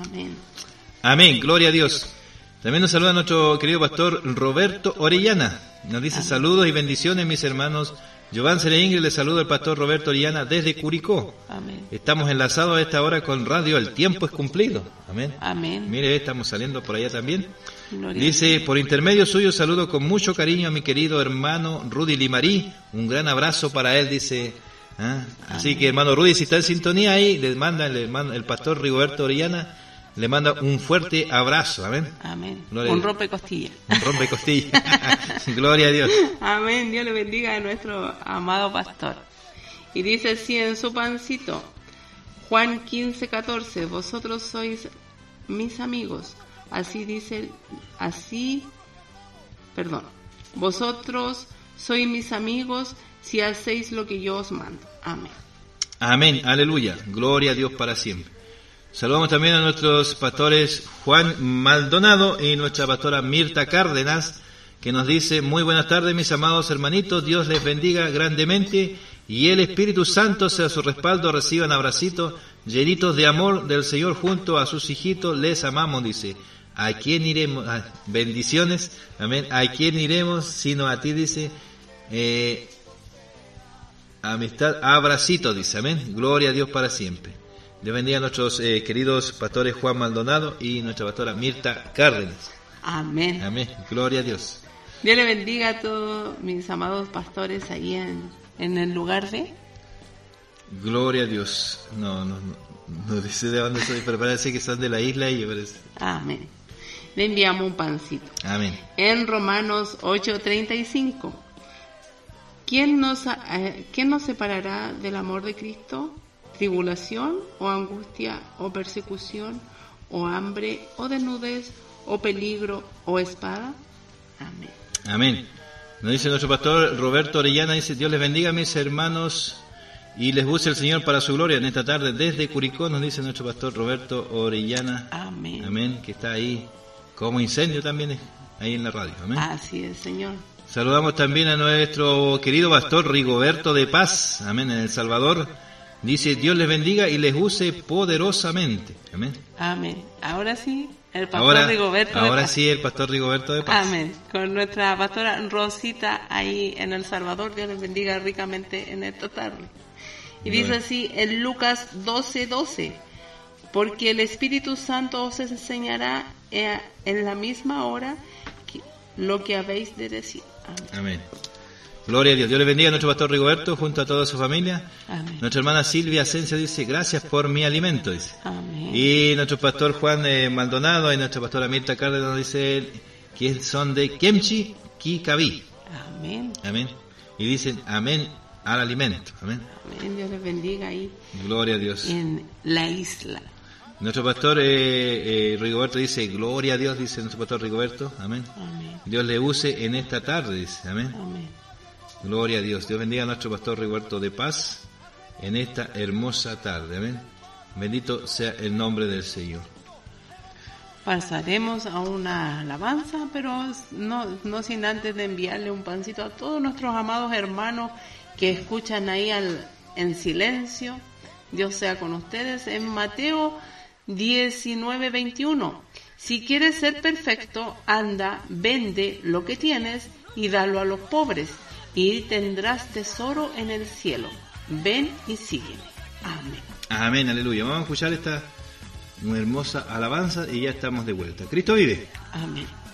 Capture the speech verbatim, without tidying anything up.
Amén. Amén, gloria a Dios. También nos saluda nuestro querido pastor Roberto Orellana. Nos dice Amén. Saludos y bendiciones, mis hermanos. Giovanni Cere Ingrid, le saluda al pastor Roberto Orellana desde Curicó. Amén. Estamos enlazados a esta hora con Radio El Tiempo es Cumplido. Amén. Amén. Mire, estamos saliendo por allá también. Gloria dice, por intermedio suyo saludo con mucho cariño a mi querido hermano Rudy Limarí. Un gran abrazo para él, dice. ¿Ah? Así Amén. Que hermano Rudy, si está en sintonía ahí, le manda el, hermano, el pastor Rigoberto Orellana. Le manda un fuerte abrazo, amén. Amén. Gloria un rompecostilla. Un rompecostilla. Gloria a Dios. Amén. Dios le bendiga a nuestro amado pastor. Y dice así en su pancito, Juan quince, catorce, vosotros sois mis amigos. Así dice, así, perdón, vosotros sois mis amigos si hacéis lo que yo os mando. Amén. Amén. Aleluya. Gloria a Dios para siempre. Saludamos también a nuestros pastores Juan Maldonado y nuestra pastora Mirta Cárdenas, que nos dice, muy buenas tardes mis amados hermanitos, Dios les bendiga grandemente y el Espíritu Santo sea su respaldo, reciban abracitos llenitos de amor del Señor junto a sus hijitos, les amamos, dice. ¿A quién iremos? Ah, bendiciones, amén. ¿A quién iremos sino a ti, dice? Eh, amistad, abracitos, dice, amén. Gloria a Dios para siempre. Dios bendiga a nuestros eh, queridos pastores Juan Maldonado y nuestra pastora Mirta Cárdenas. Amén. Amén. Gloria a Dios. Dios le bendiga a todos mis amados pastores ahí en, en el lugar de... Gloria a Dios. No, no, no, no dice de dónde soy, pero parece que son de la isla y parece... Amén. Le enviamos un pancito. Amén. En Romanos ocho, treinta y cinco. ¿Quién nos, eh, ¿Quién nos separará del amor de Cristo? ¿Tribulación o angustia o persecución o hambre o desnudez o peligro o espada? Amén. Amén. Nos dice nuestro pastor Roberto Orellana, dice, Dios les bendiga a mis hermanos y les use el Señor para su gloria en esta tarde desde Curicó, nos dice nuestro pastor Roberto Orellana. Amén. Amén, que está ahí como incendio también ahí en la radio. Amén. Así es, Señor. Saludamos también a nuestro querido pastor Rigoberto de Paz, amén, en El Salvador. Dice, Dios les bendiga y les use poderosamente. Amén. Amén. Ahora sí, el pastor ahora, Rigoberto Ahora de Paz. sí, el pastor Rigoberto de Paz. Amén. Con nuestra pastora Rosita ahí en El Salvador, Dios les bendiga ricamente en esta tarde. Y Bueno. dice así en Lucas doce, doce. Porque el Espíritu Santo os enseñará en la misma hora lo que habéis de decir. Amén. Amén. Gloria a Dios. Dios le bendiga a nuestro pastor Rigoberto junto a toda su familia. Amén. Nuestra hermana Silvia Asensio dice, gracias por mi alimento, dice. Amén. Y nuestro pastor Juan eh, Maldonado y nuestra pastora Mirta Cárdenas dice que son de Kemchi Kikaví. Amén. Amén. Y dicen amén al alimento. Amén. Amén. Dios les bendiga ahí Gloria a Dios. en la isla. Nuestro pastor eh, eh, Rigoberto dice, gloria a Dios, dice nuestro pastor Rigoberto. Amén. Amén. Dios le use en esta tarde, dice. Amén. Amén. Gloria a Dios. Dios bendiga a nuestro pastor Rigoberto de Paz en esta hermosa tarde. Amén. Bendito sea el nombre del Señor. Pasaremos a una alabanza, pero no, no sin antes de enviarle un pancito a todos nuestros amados hermanos que escuchan ahí al, en silencio. Dios sea con ustedes. En Mateo diecinueve, veintiuno. Si quieres ser perfecto, anda, vende lo que tienes y dalo a los pobres, y tendrás tesoro en el cielo. Ven y sígueme. Amén. Amén, aleluya. Vamos a escuchar esta hermosa alabanza y ya estamos de vuelta. Cristo vive. Amén.